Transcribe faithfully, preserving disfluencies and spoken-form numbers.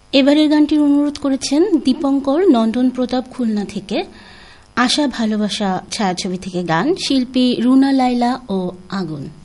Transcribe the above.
এবারের গানটির অনুরোধ করেছেন দীপঙ্কর নন্দন প্রতাপ খুলনা থেকে। আশা ভালোবাসা ছায়াছবি থেকে গান, শিল্পী রুনা লাইলা ও আগুন।